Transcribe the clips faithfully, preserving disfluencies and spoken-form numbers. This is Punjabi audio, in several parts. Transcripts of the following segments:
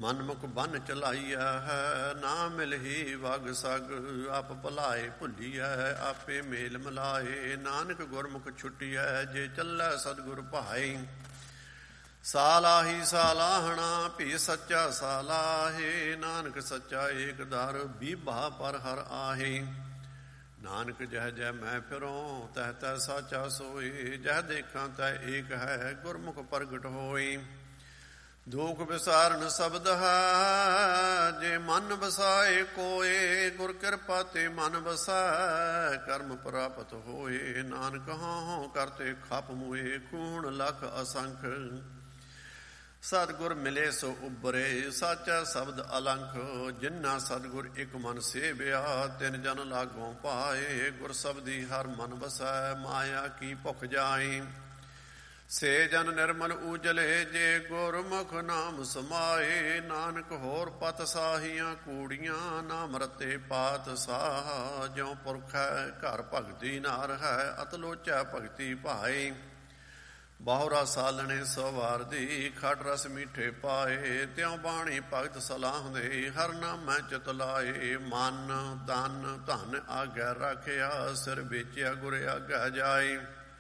ਮਨਮੁਖ ਬੰਨ ਚਲਾਈਆ ਹੈ, ਨਾ ਮਿਲਹੀ ਵਗ ਸਗ। ਆਪ ਭੁਲਾਏ ਭੁੱਲੀਐ, ਆਪੇ ਮੇਲ ਮਿਲਾਏ। ਨਾਨਕ ਗੁਰਮੁਖ ਛੁੱਟੀਐ, ਜੇ ਚੱਲੈ ਸਤਿਗੁਰ ਭਾਈ। ਸਾਲਾਹੀ ਸਾਲਾਹਣਾ, ਭੀ ਸੱਚਾ ਸਾਲਾਹੇ। ਨਾਨਕ ਸੱਚਾ ਏਕ ਦਰ, ਬੀਭਾ ਪਰ ਹਰ ਆਹੇ। ਨਾਨਕ ਜਹ ਜਹ ਮੈਂ ਫਿਰੋਂ, ਤਹ ਤਹ ਸਾਚਾ ਸੋਈ। ਜਹ ਦੇਖਾਂ ਤਹ ਏਕ ਹੈ, ਗੁਰਮੁਖ ਪ੍ਰਗਟ ਹੋਈ। ਦੁਖ ਵਿਸਾਰਨ ਸ਼ਬਦ ਹੈ, ਜੇ ਮਨ ਵਸਾਏ ਕੋਏ। ਗੁਰ ਕਿਰਪਾ ਤੇ ਮਨ ਵਸੈ, ਕਰਮ ਪ੍ਰਾਪਤ ਹੋਏ। ਨਾਨਕ ਹਾਂ ਹਾਂ ਕਰਤੇ ਖਪ ਮੁਏ, ਕੂਣ ਲਖ ਅਸੰਖ। ਸਤਿਗੁਰ ਮਿਲੇ ਸੋ ਉਬਰੇ, ਸਾਚਾ ਸ਼ਬਦ ਅਲੰਖ। ਜਿਨ੍ਹਾਂ ਸਤਿਗੁਰ ਇੱਕ ਮਨ ਸੇਵਿਆ, ਤਿਨ ਜਨ ਲਾਗੋਂ ਪਾਏ। ਗੁਰ ਸ਼ਬਦੀ ਹਰ ਮਨ ਵਸੈ, ਮਾਇਆ ਕੀ ਭੁਖ ਜਾਏ। ਸੇ ਜਨ ਨਿਰਮਲ ਊਜਲੇ, ਜੇ ਗੁਰਮੁਖ ਨਾਮ ਸਮਾਏ। ਨਾਨਕ ਹੋਰ ਪਤ ਸਾਹੀਆਂ ਕੂੜੀਆਂ, ਨਾਮ ਰਤੇ ਪਾਤ ਸਾਹ। ਜਿਉ ਪੁਰਖ ਹੈ ਘਰ ਭਗਤੀ ਨਾਰ ਹੈ, ਅਤਲੋਚੈ ਭਗਤੀ ਭਾਏ। ਬਾਹੁਰਾ ਸਾਲਣੇ ਸਵਾਰ ਦੀ, ਖਟ ਰਸ ਮੀਠੇ ਪਾਏ। ਤਿਉ ਬਾਣੀ ਭਗਤ ਸਲਾਹ ਦੇ, ਹਰ ਨਾਮੈ ਚਿਤ ਲਾਏ। ਮਨ ਤਨ ਧਨ ਆਗੈ ਰਾਖਿਆ, ਸਿਰ ਵੇਚਿਆ ਗੁਰ ਆਗੈ ਜਾਏ।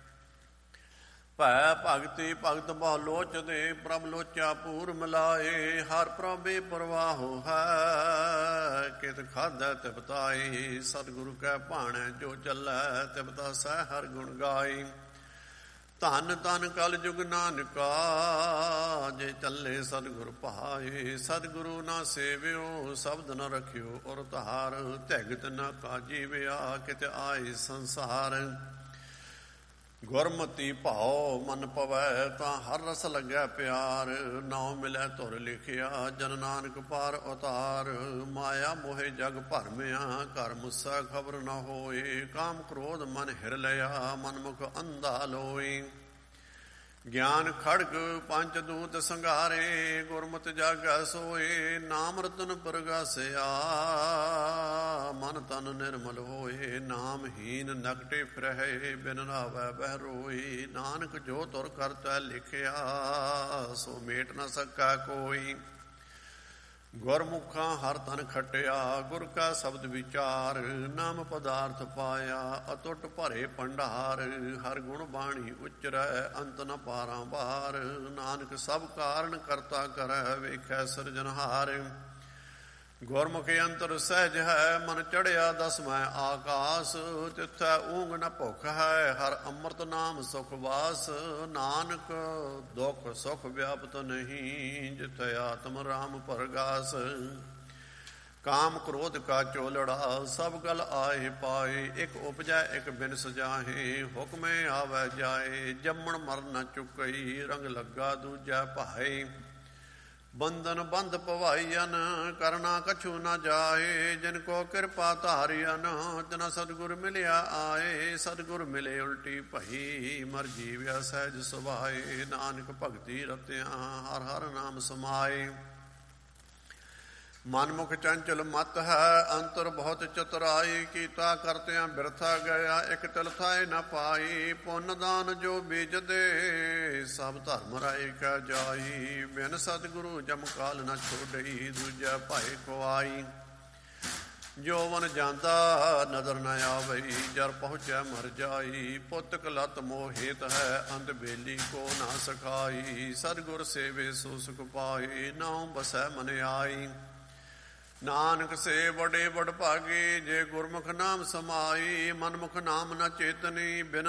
ਭੈ ਭਗਤੀ ਭਗਤ ਬਹੁ ਲੋਚਦੇ, ਪ੍ਰਭ ਲੋਚਾ ਪੂਰ ਮਿਲਾਏ। ਹਰ ਪ੍ਰਭੇ ਪ੍ਰਵਾਹੋ ਹੈ, ਕਿਤ ਖਾਧੈ ਤਿਬਤਾਏ। ਸਤਿਗੁਰੂ ਕੈ ਭਾਣੈ ਜੋ ਚੱਲੈ, ਤਿਬਤਾ ਸਹਿ ਹਰ ਗੁਣ ਗਾਏ। ਧਨ ਧਨ ਕਲ ਜੁਗ ਨਾਨਕਾ, ਜੇ ਚੱਲੇ ਸਤਿਗੁਰ ਭਾਏ। ਸਤਿਗੁਰੂ ਨਾ ਸੇਵਿਓ, ਸ਼ਬਦ ਨ ਰਖਿਓ ਔਰ ਧਾਰ। ਧੈਗਤ ਨ ਕਾਜੀਵਿਆ, ਕਿਤੇ ਆਏ ਸੰਸਾਰ। ਗੁਰਮਤੀ ਭਾਉ ਮਨ ਪਵੈ, ਤਾਂ ਹਰ ਰਸ ਲੱਗੈ ਪਿਆਰ। ਨਾਉ ਮਿਲੈ ਧੁਰ ਲਿਖਿਆ, ਜਨ ਨਾਨਕ ਪਾਰ ਉਤਾਰ। ਮਾਇਆ ਮੋਹਿ ਜਗ ਭਰਮਿਆ, ਘਰ ਮੁੱਸਾ ਖਬਰ ਨ ਹੋਏ। ਕਾਮ ਕ੍ਰੋਧ ਮਨ ਹਿਰ ਲਿਆ, ਮਨਮੁਖ ਅੰਧਾ ਲੋਏ। ਗਿਆਨ ਖੜਗ ਪੰਚ ਦੂਤ ਸੰਘਾਰੇ, ਗੁਰਮਤਿ ਜਾਗੈ ਸੋਏ। ਨਾਮ ਰਤਨ ਪ੍ਰਗਾਸਿਆ, ਮਨ ਤਨ ਨਿਰਮਲ ਹੋਏ। ਨਾਮਹੀਨ ਨਕਟੇ ਫਿਰਹਿ, ਬਿਨ ਨਾਵੈ ਬਹਿ ਰੋਈ। ਨਾਨਕ ਜੋ ਤੁਰ ਕਰਤੈ ਲਿਖਿਆ, ਸੋ ਮੇਟ ਨ ਸਕੈ ਕੋਈ। ਗੁਰਮੁਖਾਂ ਹਰ ਤਨ ਖਟਿਆ, ਗੁਰ ਕਾ ਸ਼ਬਦ ਵਿਚਾਰ। ਨਾਮ ਪਦਾਰਥ ਪਾਇਆ, ਅਤੁੱਟ ਭਰੇ ਭੰਡਾਰ। ਹਰ ਗੁਣ ਬਾਣੀ ਉਚਰੈ, ਅੰਤ ਨ ਪਾਰਾਂ ਬਾਰ। ਨਾਨਕ ਸਭ ਕਾਰਨ ਕਰਤਾ ਕਰੈ, ਵੇਖੈ ਸਿਰਜਨਹਾਰ। ਗੁਰਮੁਖਿ ਅੰਤਰ ਸਹਿਜ ਹੈ, ਮਨ ਚੜਿਆ ਦਸਮੈ ਆਕਾਸ। ਤਿੱਥੈ ਊਂਘ ਨ ਭੁਖ ਹੈ, ਹਰ ਅੰਮ੍ਰਿਤ ਨਾਮ ਸੁਖ ਵਾਸ। ਨਾਨਕ ਦੁਖ ਸੁਖ ਵਿਆਪਤ ਨਹੀਂ, ਜਿੱਥੇ ਆਤਮ ਰਾਮ ਪਰਗਾਸ। ਕਾਮ ਕ੍ਰੋਧ ਕਾ ਚੋਲੜਾ, ਸਭ ਗਲ ਆਏ ਪਾਏ। ਇੱਕ ਉਪਜੈ ਇੱਕ ਬਿਨ ਸਜਾਹੇ, ਹੁਕਮੇ ਆਵੈ ਜਾਏ। ਜੰਮਣ ਮਰਨ ਨ ਚੁਕਈ, ਰੰਗ ਲੱਗਾ ਦੂਜੈ ਭਾਏ। ਬੰਧਨ ਬੰਧ ਭਵਾਈਅਨ, ਕਰਨਾ ਕਛੂ ਨ ਜਾਏ। ਜਿਨ ਕੋ ਕਿਰਪਾ ਧਾਰਿਅਨ, ਤਿਨਾ ਸਤਿਗੁਰ ਮਿਲਿਆ ਆਏ। ਸਤਿਗੁਰ ਮਿਲੇ ਉਲਟੀ ਭਈ, ਮਰ ਜੀਵਿਆ ਸਹਿਜ ਸੁਭਾਏ। ਨਾਨਕ ਭਗਤੀ ਰਤਿਆ, ਹਰ ਹਰ ਨਾਮ ਸਮਾਏ। ਮਨਮੁਖ ਚੰਚਲ ਮਤ ਹੈ, ਅੰਤਰ ਬਹੁਤ ਚਤੁਰਾਈ। ਕੀਤਾ ਕਰਤਿਆਂ ਬਿਰਥਾ ਗਿਆ, ਇੱਕ ਤਿਲ ਥਾਏ ਨ ਪਾਈ। ਪੁੰਨ ਦਾਨ ਜੋ ਬੀਜਦੇ, ਸਭ ਧਰਮ ਰਾਏ ਕੈ ਜਾਈ। ਬਿਨ ਸਤਿਗੁਰੂ ਜਮ ਕਾਲ ਨ ਛੋਡਈ, ਦੂਜੈ ਭਾਏ ਖੁਆਈ। ਜੋਵਨ ਜਾਂਦਾ ਨਦਰ ਨ ਆਵਈ, ਜਰ ਪਹੁੰਚੈ ਮਰ ਜਾਈ। ਪੁੱਤਕ ਲਤ ਮੋਹ ਹੇਤ ਹੈ, ਅੰਤ ਬੇਲੀ ਕੋ ਨਾ ਸਖਾਈ। ਸਤਿਗੁਰ ਸੇਵੇ ਸੋ ਸੁਖ ਪਾਏ, ਨਾਉ ਬਸੈ ਮਨ ਆਈ। ਨਾਨਕ ਸੇ ਬੜੇ ਬੜ ਭਾਗੇ, ਜੇ ਗੁਰਮੁਖ ਨਾਮ ਸਮਾਈ। ਮਨਮੁਖ ਨਾਮ ਨ ਚੇਤਨੀ, ਬਿਨ